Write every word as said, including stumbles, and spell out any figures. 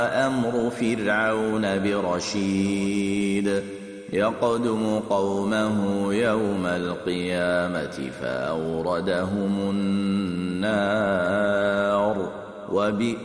أمر فرعون برشيد يقدم قومه يوم القيامة فأوردهم النار وبئس